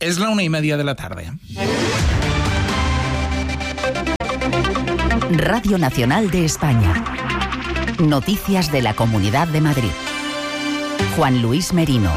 Es la 1:30 de la tarde. Radio Nacional de España. Noticias de la Comunidad de Madrid. Juan Luis Merino.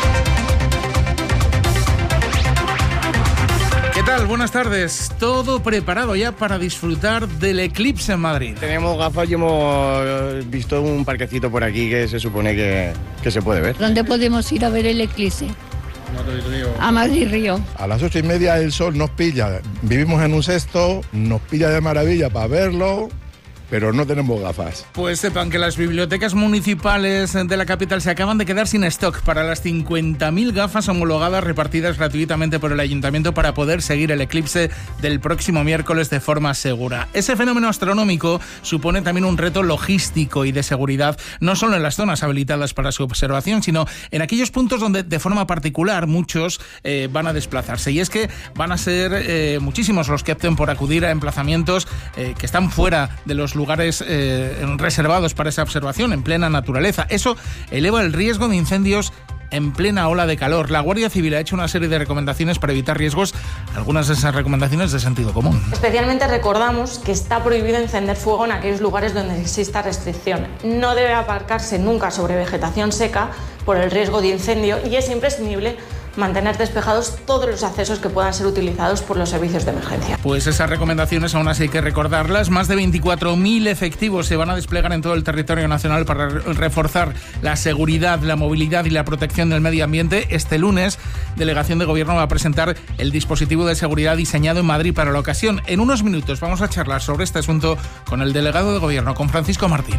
¿Qué tal? Buenas tardes. Todo preparado ya para disfrutar del eclipse en Madrid. Tenemos gafas y hemos visto un parquecito por aquí que se supone que se puede ver. ¿Dónde podemos ir a ver el eclipse? A Madrid Río. A las 8:30 el sol nos pilla. Vivimos en un cesto, nos pilla de maravilla para verlo, pero no tenemos gafas. Pues sepan que las bibliotecas municipales de la capital se acaban de quedar sin stock para las 50.000 gafas homologadas repartidas gratuitamente por el ayuntamiento para poder seguir el eclipse del próximo miércoles de forma segura. Ese fenómeno astronómico supone también un reto logístico y de seguridad, no solo en las zonas habilitadas para su observación, sino en aquellos puntos donde de forma particular muchos van a desplazarse. Y es que van a ser muchísimos los que opten por acudir a emplazamientos que están fuera de los lugares reservados para esa observación en plena naturaleza. Eso eleva el riesgo de incendios en plena ola de calor. La Guardia Civil ha hecho una serie de recomendaciones para evitar riesgos, algunas de esas recomendaciones de sentido común. Especialmente recordamos que está prohibido encender fuego en aquellos lugares donde exista restricción. No debe aparcarse nunca sobre vegetación seca por el riesgo de incendio y es imprescindible mantener despejados todos los accesos que puedan ser utilizados por los servicios de emergencia. Pues esas recomendaciones aún así hay que recordarlas. Más de 24.000 efectivos se van a desplegar en todo el territorio nacional para reforzar la seguridad, la movilidad y la protección del medio ambiente. Este lunes, Delegación de Gobierno va a presentar el dispositivo de seguridad diseñado en Madrid para la ocasión. En unos minutos vamos a charlar sobre este asunto con el delegado de Gobierno, con Francisco Martín.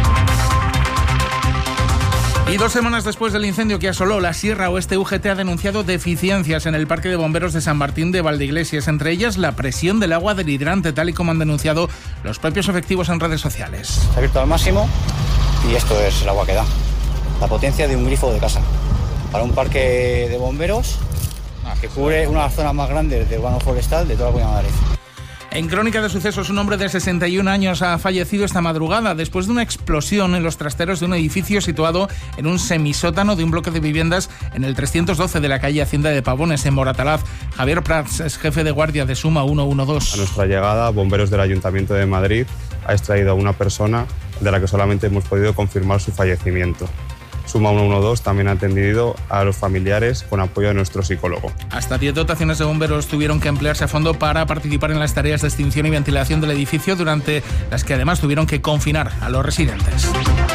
Y 2 semanas después del incendio que asoló la Sierra Oeste, UGT ha denunciado deficiencias en el Parque de Bomberos de San Martín de Valdeiglesias, entre ellas la presión del agua del hidrante, tal y como han denunciado los propios efectivos en redes sociales. Se ha abierto al máximo y esto es el agua que da. La potencia de un grifo de casa. Para un parque de bomberos que cubre una de las zonas más grandes de urbano forestal de toda la Comunidad de Madrid. En crónica de sucesos, un hombre de 61 años ha fallecido esta madrugada después de una explosión en los trasteros de un edificio situado en un semisótano de un bloque de viviendas en el 312 de la calle Hacienda de Pavones, en Moratalaz. Javier Prats es jefe de guardia de Suma 112. A nuestra llegada, bomberos del Ayuntamiento de Madrid ha extraído a una persona de la que solamente hemos podido confirmar su fallecimiento. Suma 112 también ha atendido a los familiares con apoyo de nuestro psicólogo. Hasta 10 dotaciones de bomberos tuvieron que emplearse a fondo para participar en las tareas de extinción y ventilación del edificio, durante las que además tuvieron que confinar a los residentes.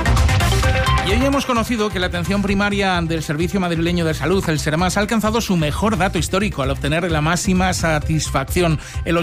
Y hoy hemos conocido que la atención primaria del Servicio Madrileño de Salud, el SERMAS, ha alcanzado su mejor dato histórico al obtener la máxima satisfacción, el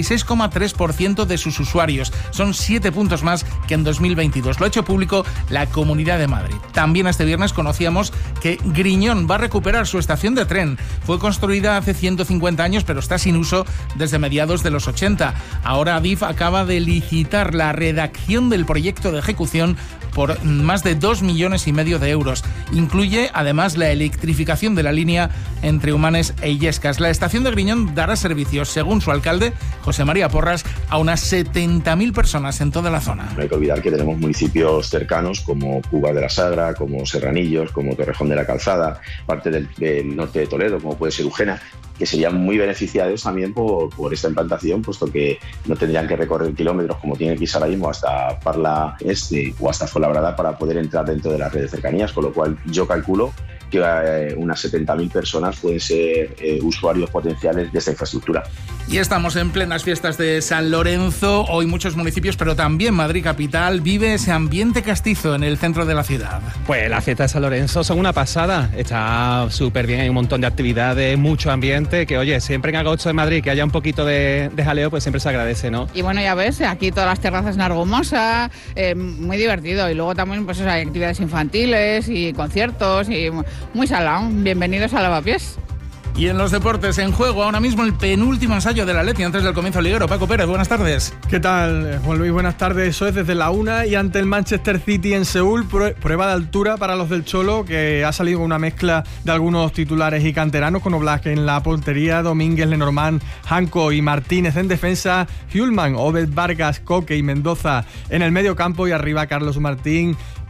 86,3% de sus usuarios. Son 7 puntos más que en 2022. Lo ha hecho público la Comunidad de Madrid. También este viernes conocíamos que Griñón va a recuperar su estación de tren. Fue construida hace 150 años, pero está sin uso desde mediados de los 80. Ahora Adif acaba de licitar la redacción del proyecto de ejecución por más de 2,5 millones de euros. Incluye además la electrificación de la línea entre Humanes e Illescas. La estación de Griñón dará servicios, según su alcalde, José María Porras, a unas 70.000 personas en toda la zona. No hay que olvidar que tenemos municipios cercanos como Cuba de la Sagra, como Serranillos, como Torrejón de la Calzada, parte del norte de Toledo, como puede ser Ujena, que serían muy beneficiados también por esta implantación, puesto que no tendrían que recorrer kilómetros como tienen que irse ahora mismo hasta Parla Este o hasta Fuenlabrada para poder entrar dentro de la red de cercanías, con lo cual yo calculo que unas 70.000 personas pueden ser usuarios potenciales de esta infraestructura. Y estamos en plenas fiestas de San Lorenzo. Hoy muchos municipios, pero también Madrid capital, vive ese ambiente castizo en el centro de la ciudad. Pues las fiestas de San Lorenzo son una pasada. Está súper bien, hay un montón de actividades, mucho ambiente, que oye, siempre en agosto de Madrid que haya un poquito de jaleo, pues siempre se agradece, ¿no? Y bueno, ya ves, aquí todas las terrazas en Argumosa, muy divertido. Y luego también pues hay actividades infantiles y conciertos y muy salado. Bienvenidos a Lavapiés. Y en los deportes, en juego ahora mismo el penúltimo ensayo del Atleti antes del comienzo liguero. Paco Pérez, buenas tardes. ¿Qué tal, Juan Luis? Buenas tardes. Eso es desde la 1 y ante el Manchester City en Seúl. Prueba de altura para los del Cholo, que ha salido con una mezcla de algunos titulares y canteranos, con Oblak en la portería, Domínguez, Lenormand, Janko y Martínez en defensa, Hjulmand, Obed, Vargas, Coque y Mendoza en el medio campo, y arriba Carlos Martín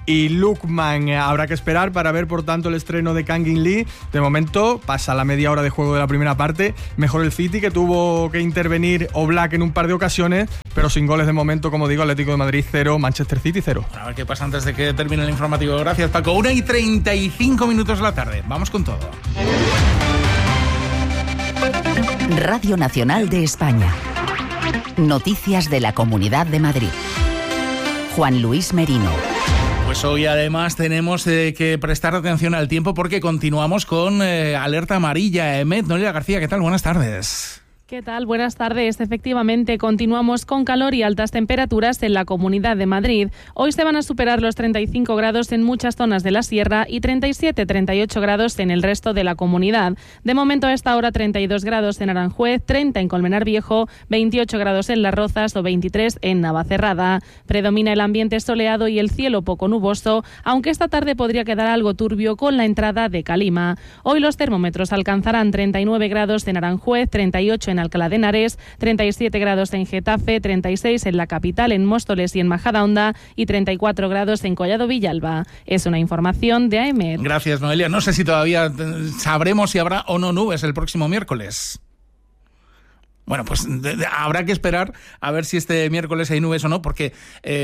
y Lukman. Habrá que esperar para ver, por tanto, el estreno de Kangin Lee. De momento pasa la media hora de juego de la primera parte. Mejor el City, que tuvo que intervenir Oblak en un par de ocasiones, pero sin goles de momento. Como digo, Atlético de Madrid 0, Manchester City 0. A ver qué pasa antes de que termine el informativo. Gracias, Paco. 1:35 de la tarde. Vamos con todo. Radio Nacional de España. Noticias de la Comunidad de Madrid. Juan Luis Merino. Pues hoy además tenemos que prestar atención al tiempo porque continuamos con alerta amarilla. Noelia García, ¿qué tal? Buenas tardes. ¿Qué tal? Buenas tardes. Efectivamente, continuamos con calor y altas temperaturas en la Comunidad de Madrid. Hoy se van a superar los 35 grados en muchas zonas de la sierra y 37-38 grados en el resto de la comunidad. De momento, a esta hora, 32 grados en Aranjuez, 30 en Colmenar Viejo, 28 grados en Las Rozas o 23 en Navacerrada. Predomina el ambiente soleado y el cielo poco nuboso, aunque esta tarde podría quedar algo turbio con la entrada de calima. Hoy los termómetros alcanzarán 39 grados en Aranjuez, 38 en Alcalá de Henares, 37 grados en Getafe, 36 en la capital, en Móstoles y en Majadahonda y 34 grados en Collado Villalba. Es una información de AEMET. Gracias, Noelia. No sé si todavía sabremos si habrá o no nubes el próximo miércoles. Bueno, pues habrá que esperar a ver si este miércoles hay nubes o no, porque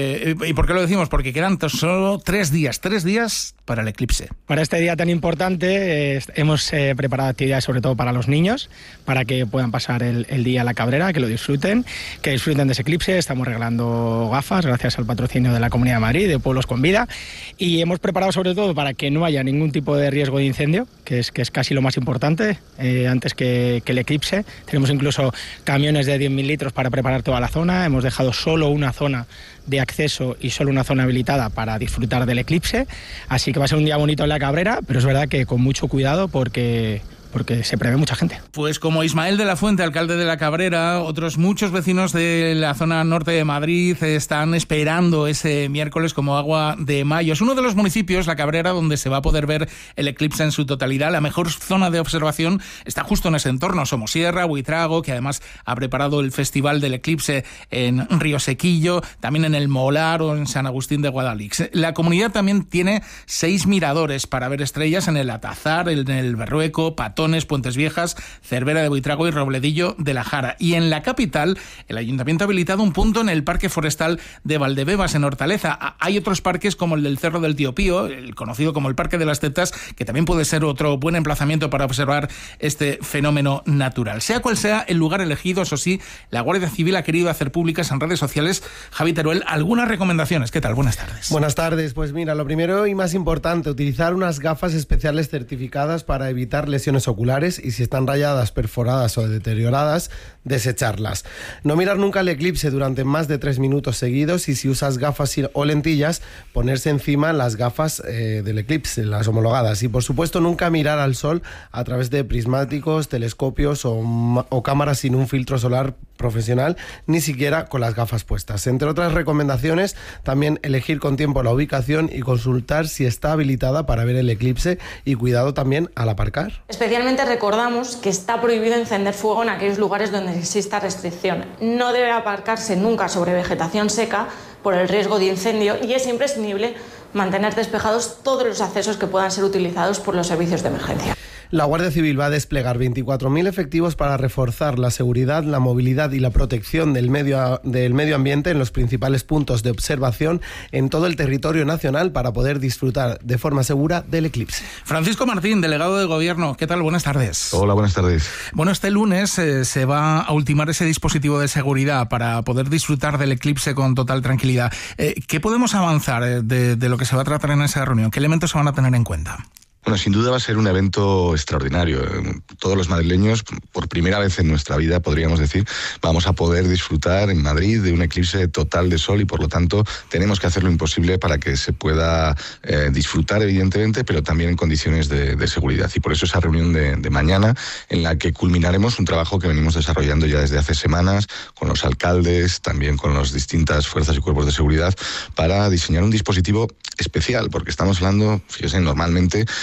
¿y por qué lo decimos? Porque quedan solo 3 días para el eclipse. Para este día tan importante hemos preparado actividades sobre todo para los niños, para que puedan pasar el día a la Cabrera, que lo disfruten, de ese eclipse. Estamos regalando gafas gracias al patrocinio de la Comunidad de Madrid, de Pueblos con Vida, y hemos preparado sobre todo para que no haya ningún tipo de riesgo de incendio, que es casi lo más importante, antes que el eclipse. Tenemos incluso camiones de 10.000 litros para preparar toda la zona. Hemos dejado solo una zona de acceso y solo una zona habilitada para disfrutar del eclipse. Así que va a ser un día bonito en la Cabrera, pero es verdad que con mucho cuidado porque se prevé mucha gente. Pues como Ismael de la Fuente, alcalde de la Cabrera, otros muchos vecinos de la zona norte de Madrid están esperando ese miércoles como agua de mayo. Es uno de los municipios, la Cabrera, donde se va a poder ver el eclipse en su totalidad. La mejor zona de observación está justo en ese entorno. Somosierra, Buitrago, que además ha preparado el Festival del Eclipse en Río Sequillo, también en el Molar o en San Agustín de Guadalix. La comunidad también tiene 6 miradores para ver estrellas en el Atazar, en el Berrueco, Puentes Viejas, Cervera de Buitrago y Robledillo de la Jara. Y en la capital, el Ayuntamiento ha habilitado un punto en el Parque Forestal de Valdebebas, en Hortaleza. Hay otros parques como el del Cerro del Tío Pío, el conocido como el Parque de las Tetas, que también puede ser otro buen emplazamiento para observar este fenómeno natural. Sea cual sea el lugar elegido, eso sí, la Guardia Civil ha querido hacer públicas en redes sociales, Javi Teruel, algunas recomendaciones. ¿Qué tal? Buenas tardes. Buenas tardes. Pues mira, lo primero y más importante, utilizar unas gafas especiales certificadas para evitar lesiones oculares y si están rayadas, perforadas o deterioradas, desecharlas. No mirar nunca el eclipse durante más de 3 minutos seguidos y si usas gafas o lentillas, ponerse encima las gafas del eclipse, las homologadas. Y por supuesto nunca mirar al sol a través de prismáticos, telescopios o cámaras sin un filtro solar profesional, ni siquiera con las gafas puestas. Entre otras recomendaciones, también elegir con tiempo la ubicación y consultar si está habilitada para ver el eclipse y cuidado también al aparcar. Especialmente recordamos que está prohibido encender fuego en aquellos lugares donde exista restricción. No debe aparcarse nunca sobre vegetación seca por el riesgo de incendio y es imprescindible mantener despejados todos los accesos que puedan ser utilizados por los servicios de emergencia. La Guardia Civil va a desplegar 24.000 efectivos para reforzar la seguridad, la movilidad y la protección del medio ambiente en los principales puntos de observación en todo el territorio nacional para poder disfrutar de forma segura del eclipse. Francisco Martín, delegado de Gobierno. ¿Qué tal? Buenas tardes. Hola, buenas tardes. Bueno, este lunes se va a ultimar ese dispositivo de seguridad para poder disfrutar del eclipse con total tranquilidad. ¿Qué podemos avanzar de lo que se va a tratar en esa reunión? ¿Qué elementos se van a tener en cuenta? Bueno, sin duda va a ser un evento extraordinario. Todos los madrileños, por primera vez en nuestra vida, podríamos decir, vamos a poder disfrutar en Madrid de un eclipse total de sol y, por lo tanto, tenemos que hacer lo imposible para que se pueda disfrutar, evidentemente, pero también en condiciones de seguridad. Y por eso esa reunión de mañana, en la que culminaremos un trabajo que venimos desarrollando ya desde hace semanas con los alcaldes, también con las distintas fuerzas y cuerpos de seguridad, para diseñar un dispositivo especial, porque estamos hablando, fíjense, normalmente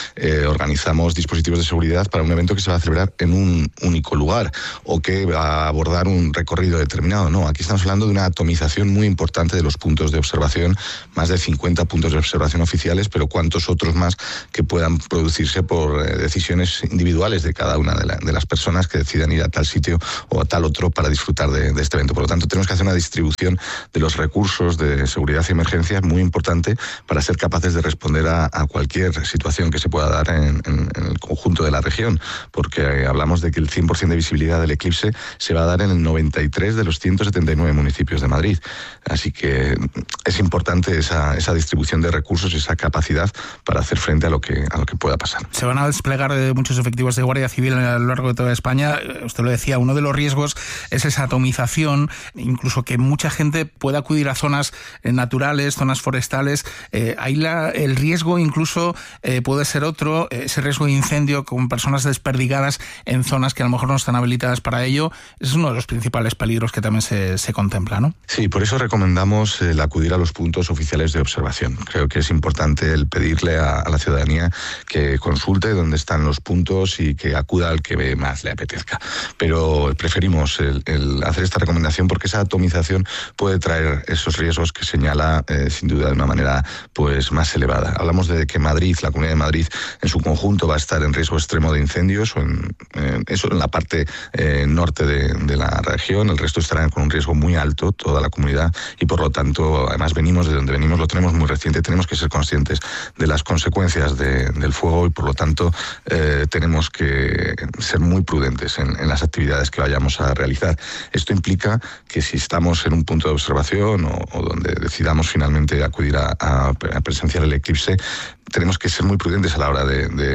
organizamos dispositivos de seguridad para un evento que se va a celebrar en un único lugar o que va a abordar un recorrido determinado. No, aquí estamos hablando de una atomización muy importante de los puntos de observación, más de 50 puntos de observación oficiales, pero cuántos otros más que puedan producirse por decisiones individuales de cada una de las personas que decidan ir a tal sitio o a tal otro para disfrutar de este evento. Por lo tanto, tenemos que hacer una distribución de los recursos de seguridad y emergencia muy importante para ser capaces de responder a cualquier situación que se pueda dar en el conjunto de la región, porque hablamos de que el 100% de visibilidad del eclipse se va a dar en el 93 de los 179 municipios de Madrid. Así que es importante esa distribución de recursos y esa capacidad para hacer frente a lo que pueda pasar. Se van a desplegar muchos efectivos de Guardia Civil a lo largo de toda España. Usted lo decía, uno de los riesgos es esa atomización, incluso que mucha gente pueda acudir a zonas naturales, zonas forestales. Ahí el riesgo incluso puede ser otro, ese riesgo de incendio con personas desperdigadas en zonas que a lo mejor no están habilitadas para ello. Es uno de los principales peligros que también se contempla, ¿no? Sí, por eso recomendamos el acudir a los puntos oficiales de observación. Creo que es importante el pedirle a la ciudadanía que consulte dónde están los puntos y que acuda al que más le apetezca. Pero preferimos el hacer esta recomendación porque esa atomización puede traer esos riesgos que señala sin duda de una manera pues más elevada. Hablamos de que Madrid, la Comunidad de Madrid en su conjunto va a estar en riesgo extremo de incendios o en la parte norte de la región. El resto estarán con un riesgo muy alto, toda la comunidad, y por lo tanto, además venimos de donde venimos, lo tenemos muy reciente, tenemos que ser conscientes de las consecuencias del fuego y por lo tanto tenemos que ser muy prudentes en las actividades que vayamos a realizar. Esto implica que si estamos en un punto de observación o donde decidamos finalmente acudir a presenciar el eclipse, tenemos que ser muy prudentes a la hora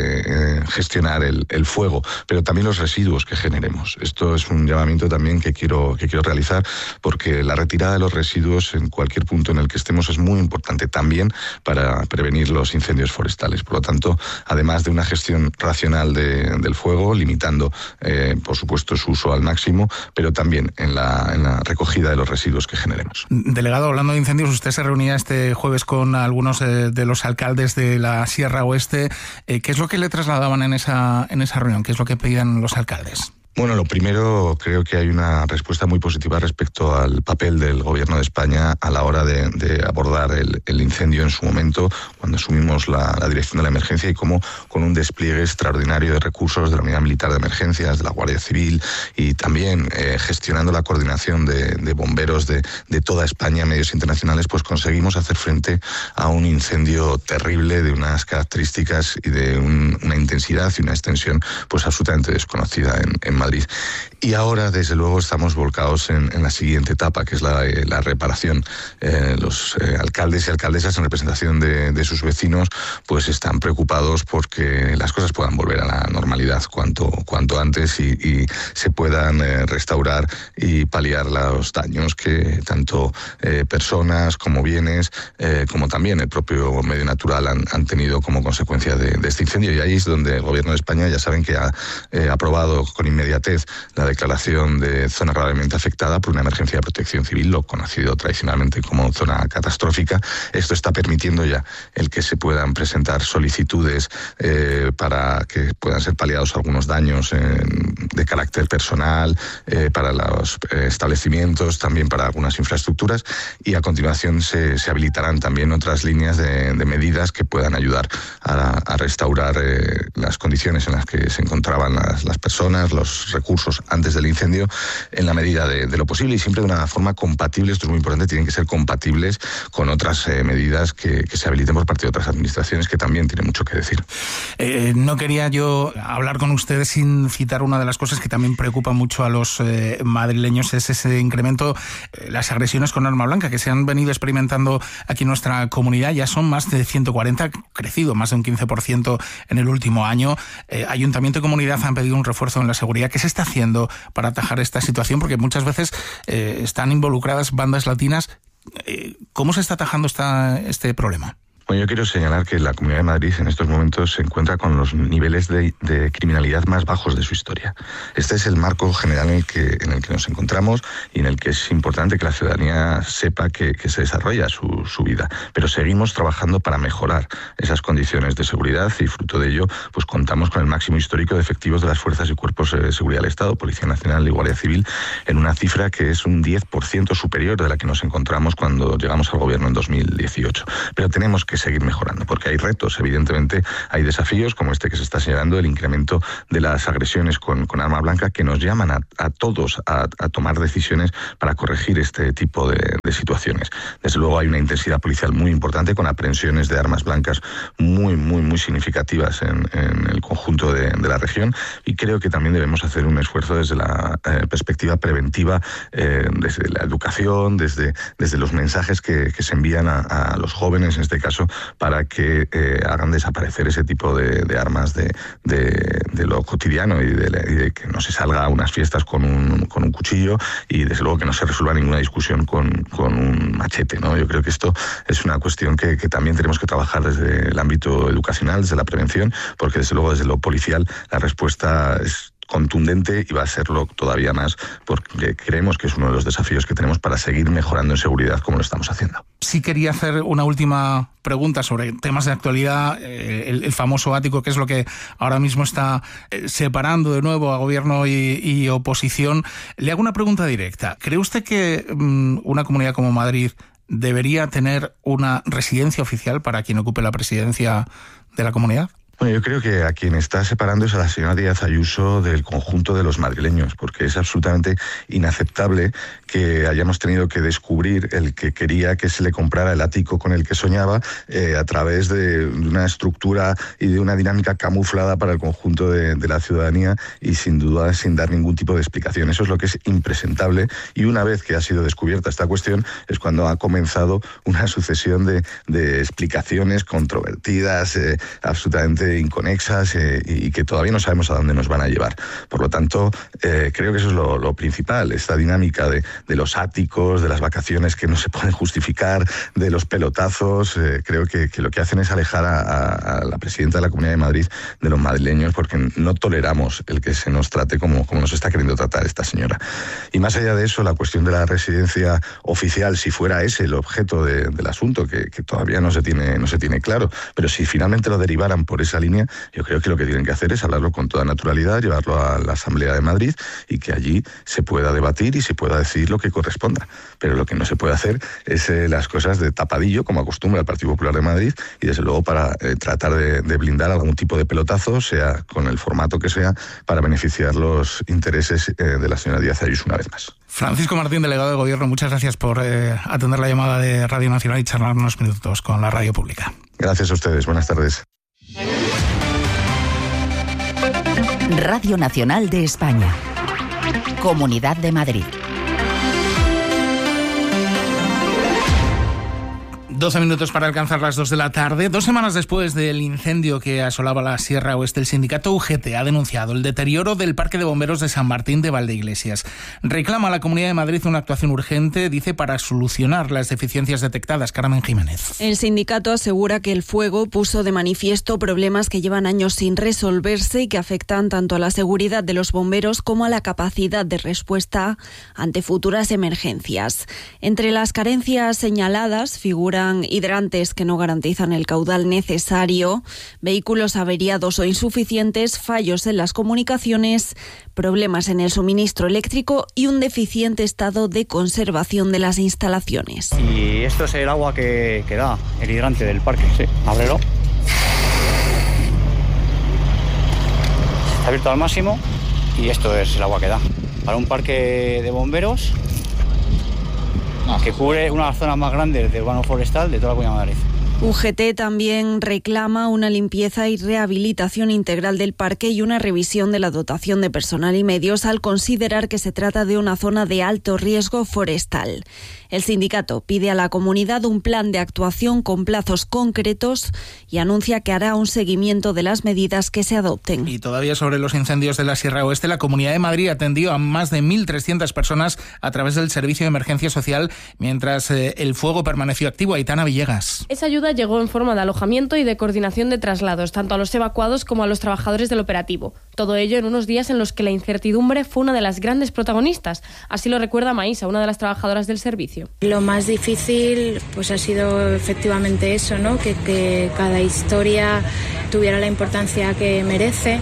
de gestionar el fuego, pero también los residuos que generemos. Esto es un llamamiento también que quiero realizar, porque la retirada de los residuos en cualquier punto en el que estemos es muy importante también para prevenir los incendios forestales. Por lo tanto, además de una gestión racional del fuego, limitando, por supuesto, su uso al máximo, pero también en la recogida de los residuos que generemos. Delegado, hablando de incendios, usted se reunía este jueves con algunos de los alcaldes de la Sierra Oeste. ¿Qué es lo que le trasladaban en esa reunión? ¿Qué es lo que pedían los alcaldes? Bueno, lo primero, creo que hay una respuesta muy positiva respecto al papel del Gobierno de España a la hora de abordar el incendio en su momento, cuando asumimos la dirección de la emergencia, y cómo con un despliegue extraordinario de recursos de la Unidad Militar de Emergencias, de la Guardia Civil y también gestionando la coordinación de bomberos de toda España, medios internacionales, pues conseguimos hacer frente a un incendio terrible de unas características y de una intensidad y una extensión pues absolutamente desconocida en Madrid. Y ahora, desde luego, estamos volcados en la siguiente etapa, que es la reparación. Los alcaldes y alcaldesas, en representación de sus vecinos, pues están preocupados porque las cosas puedan volver a la normalidad cuanto antes y se puedan restaurar y paliar los daños que tanto personas como bienes, como también el propio medio natural han tenido como consecuencia de este incendio. Y ahí es donde el Gobierno de España, ya saben que ha aprobado con inmediatez la declaración de zona gravemente afectada por una emergencia de protección civil, lo conocido tradicionalmente como zona catastrófica. Esto está permitiendo ya el que se puedan presentar solicitudes para que puedan ser paliados algunos daños de carácter personal, para los establecimientos, también para algunas infraestructuras, y a continuación se habilitarán también otras líneas de medidas que puedan ayudar a restaurar las condiciones en las que se encontraban las personas, los recursos antes del incendio, en la medida de lo posible y siempre de una forma compatible. Esto es muy importante, tienen que ser compatibles con otras medidas que se habiliten por parte de otras administraciones, que también tiene mucho que decir. No quería yo hablar con ustedes sin citar una de las cosas que también preocupa mucho a los madrileños, es ese incremento, las agresiones con arma blanca que se han venido experimentando aquí en nuestra comunidad. Ya son más de 140, crecido más de un 15% en el último año. Ayuntamiento y comunidad han pedido un refuerzo en la seguridad. ¿Qué se está haciendo para atajar esta situación? Porque muchas veces están involucradas bandas latinas. ¿Cómo se está atajando este problema? Bueno, yo quiero señalar que la Comunidad de Madrid en estos momentos se encuentra con los niveles de criminalidad más bajos de su historia. Este es el marco general en el que nos encontramos y en el que es importante que la ciudadanía sepa que se desarrolla su vida. Pero seguimos trabajando para mejorar esas condiciones de seguridad y fruto de ello pues contamos con el máximo histórico de efectivos de las fuerzas y cuerpos de seguridad del Estado, Policía Nacional y Guardia Civil, en una cifra que es un 10% superior de la que nos encontramos cuando llegamos al gobierno en 2018. Pero tenemos que seguir mejorando porque hay retos, evidentemente hay desafíos como este que se está señalando, el incremento de las agresiones con arma blanca que nos llaman a todos a tomar decisiones para corregir este tipo de situaciones. Desde luego hay una intensidad policial muy importante con aprehensiones de armas blancas muy significativas en el conjunto de la región y creo que también debemos hacer un esfuerzo desde la perspectiva preventiva, desde la educación, desde los mensajes que se envían a los jóvenes en este caso para que hagan desaparecer ese tipo de armas de lo cotidiano y de que no se salga a unas fiestas con un cuchillo y desde luego que no se resuelva ninguna discusión con un machete, ¿no? Yo creo que esto es una cuestión que también tenemos que trabajar desde el ámbito educacional, desde la prevención, porque desde luego desde lo policial la respuesta es contundente y va a serlo todavía más porque creemos que es uno de los desafíos que tenemos para seguir mejorando en seguridad como lo estamos haciendo. Sí quería hacer una última pregunta sobre temas de actualidad, el famoso ático, que es lo que ahora mismo está separando de nuevo a gobierno y oposición. Le hago una pregunta directa. ¿Cree usted que una comunidad como Madrid debería tener una residencia oficial para quien ocupe la presidencia de la comunidad? Bueno, yo creo que a quien está separando es a la señora Díaz Ayuso del conjunto de los madrileños, porque es absolutamente inaceptable que hayamos tenido que descubrir el que quería que se le comprara el ático con el que soñaba a través de una estructura y de una dinámica camuflada para el conjunto de la ciudadanía y sin duda sin dar ningún tipo de explicación. Eso es lo que es impresentable y una vez que ha sido descubierta esta cuestión es cuando ha comenzado una sucesión de explicaciones controvertidas, absolutamente inconexas y que todavía no sabemos a dónde nos van a llevar. Por lo tanto, creo que eso es lo principal, esta dinámica de los áticos, de las vacaciones que no se pueden justificar, de los pelotazos. Creo que lo que hacen es alejar a la presidenta de la Comunidad de Madrid de los madrileños porque no toleramos el que se nos trate como nos está queriendo tratar esta señora. Y más allá de eso, la cuestión de la residencia oficial, si fuera ese el objeto del asunto, que todavía no se tiene claro, pero si finalmente lo derivaran por esa línea, yo creo que lo que tienen que hacer es hablarlo con toda naturalidad, llevarlo a la Asamblea de Madrid y que allí se pueda debatir y se pueda decidir lo que corresponda. Pero lo que no se puede hacer es las cosas de tapadillo, como acostumbra el Partido Popular de Madrid, y desde luego para tratar de blindar algún tipo de pelotazo, sea con el formato que sea, para beneficiar los intereses de la señora Díaz Ayuso una vez más. Francisco Martín, delegado de Gobierno, muchas gracias por atender la llamada de Radio Nacional y charlar unos minutos con la radio pública. Gracias a ustedes. Buenas tardes. Radio Nacional de España. Comunidad de Madrid. 12 minutos para alcanzar las 2 de la tarde. 2 semanas después del incendio que asolaba la Sierra Oeste, el sindicato UGT ha denunciado el deterioro del Parque de Bomberos de San Martín de Valdeiglesias. Reclama a la Comunidad de Madrid una actuación urgente, dice, para solucionar las deficiencias detectadas. Carmen Jiménez. El sindicato asegura que el fuego puso de manifiesto problemas que llevan años sin resolverse y que afectan tanto a la seguridad de los bomberos como a la capacidad de respuesta ante futuras emergencias. Entre las carencias señaladas figuran hidrantes que no garantizan el caudal necesario, vehículos averiados o insuficientes, fallos en las comunicaciones, problemas en el suministro eléctrico y un deficiente estado de conservación de las instalaciones. Y esto es el agua que da, el hidrante del parque. Sí, ábrelo. Está abierto al máximo y esto es el agua que da. Para un parque de bomberos que cubre una de las zonas más grandes del urbano forestal de toda la Comunidad de Madrid. UGT también reclama una limpieza y rehabilitación integral del parque y una revisión de la dotación de personal y medios al considerar que se trata de una zona de alto riesgo forestal. El sindicato pide a la comunidad un plan de actuación con plazos concretos y anuncia que hará un seguimiento de las medidas que se adopten. Y todavía sobre los incendios de la Sierra Oeste, la Comunidad de Madrid atendió a más de 1.300 personas a través del Servicio de Emergencia Social mientras el fuego permaneció activo. Aitana Villegas. Esa ayuda ayuda llegó en forma de alojamiento y de coordinación de traslados, tanto a los evacuados como a los trabajadores del operativo. Todo ello en unos días en los que la incertidumbre fue una de las grandes protagonistas. Así lo recuerda Maísa, una de las trabajadoras del servicio. Lo más difícil pues ha sido efectivamente eso, ¿no? Que cada historia tuviera la importancia que merece.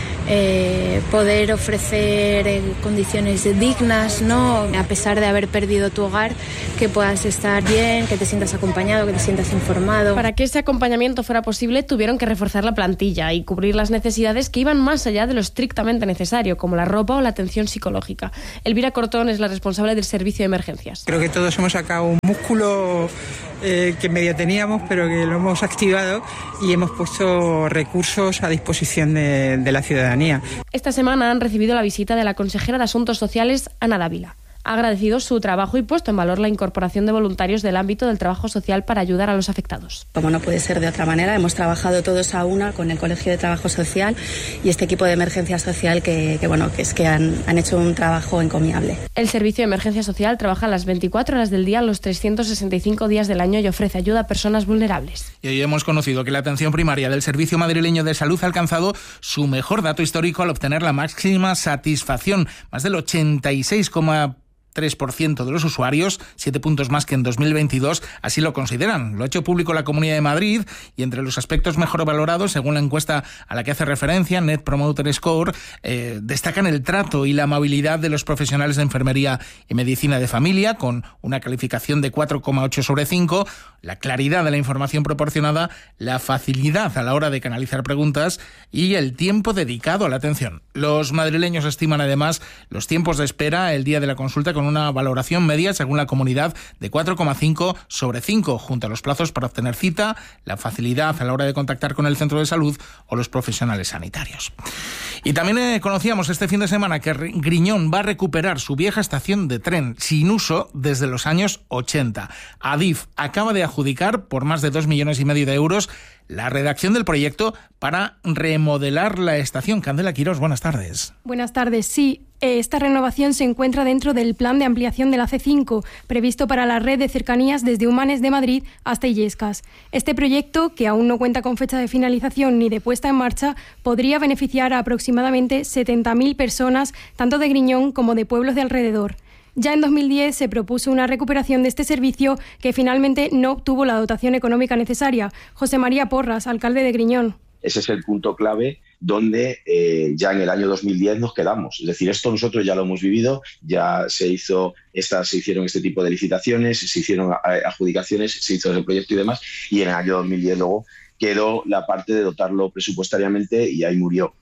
Poder ofrecer condiciones dignas, ¿no? A pesar de haber perdido tu hogar, que puedas estar bien, que te sientas acompañado, que te sientas informado. Para que ese acompañamiento fuera posible, tuvieron que reforzar la plantilla y cubrir las necesidades que iban más allá de lo estrictamente necesario, como la ropa o la atención psicológica. Elvira Cortón es la responsable del servicio de emergencias. Creo que todos hemos sacado un músculo que medio teníamos, pero que lo hemos activado y hemos puesto recursos a disposición de la ciudadanía. Esta semana han recibido la visita de la consejera de Asuntos Sociales, Ana Dávila. Ha agradecido su trabajo y puesto en valor la incorporación de voluntarios del ámbito del trabajo social para ayudar a los afectados. Como no puede ser de otra manera, hemos trabajado todos a una con el Colegio de Trabajo Social y este equipo de emergencia social que han hecho un trabajo encomiable. El Servicio de Emergencia Social trabaja las 24 horas del día, los 365 días del año y ofrece ayuda a personas vulnerables. Y hoy hemos conocido que la atención primaria del Servicio Madrileño de Salud ha alcanzado su mejor dato histórico al obtener la máxima satisfacción, más del 86,3% de los usuarios, 7 puntos más que en 2022, así lo consideran. Lo ha hecho público la Comunidad de Madrid y entre los aspectos mejor valorados, según la encuesta a la que hace referencia, Net Promoter Score, destacan el trato y la amabilidad de los profesionales de enfermería y medicina de familia, con una calificación de 4,8 sobre 5, la claridad de la información proporcionada, la facilidad a la hora de canalizar preguntas y el tiempo dedicado a la atención. Los madrileños estiman además los tiempos de espera el día de la consulta con una valoración media, según la comunidad, de 4,5 sobre 5, junto a los plazos para obtener cita, la facilidad a la hora de contactar con el centro de salud o los profesionales sanitarios. Y también conocíamos este fin de semana que Griñón va a recuperar su vieja estación de tren sin uso desde los años 80. Adif acaba de adjudicar por más de 2,5 millones de euros la redacción del proyecto para remodelar la estación. Candela Quirós, buenas tardes. Buenas tardes, sí. Esta renovación se encuentra dentro del plan de ampliación de la C5, previsto para la red de cercanías desde Humanes de Madrid hasta Illescas. Este proyecto, que aún no cuenta con fecha de finalización ni de puesta en marcha, podría beneficiar a aproximadamente 70.000 personas, tanto de Griñón como de pueblos de alrededor. Ya en 2010 se propuso una recuperación de este servicio que finalmente no obtuvo la dotación económica necesaria. José María Porras, alcalde de Griñón. Ese es el punto clave donde ya en el año 2010 nos quedamos. Es decir, esto nosotros ya lo hemos vivido, ya se hicieron este tipo de licitaciones, se hicieron adjudicaciones, se hizo el proyecto y demás, y en el año 2010 luego quedó la parte de dotarlo presupuestariamente y ahí murió.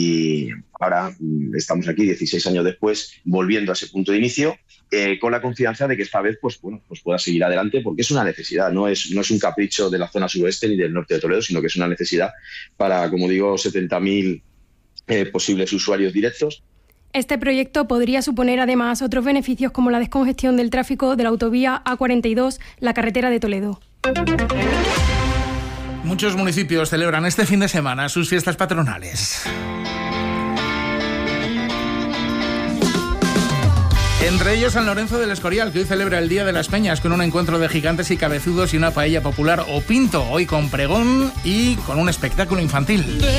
Y ahora estamos aquí 16 años después, volviendo a ese punto de inicio, con la confianza de que esta vez pues pueda seguir adelante, porque es una necesidad, no es un capricho de la zona suroeste ni del norte de Toledo, sino que es una necesidad para, como digo, 70.000 posibles usuarios directos. Este proyecto podría suponer además otros beneficios como la descongestión del tráfico de la autovía A42, la carretera de Toledo. Muchos municipios celebran este fin de semana sus fiestas patronales. Entre ellos San Lorenzo del Escorial, que hoy celebra el Día de las Peñas con un encuentro de gigantes y cabezudos y una paella popular o pinto, hoy con pregón y con un espectáculo infantil.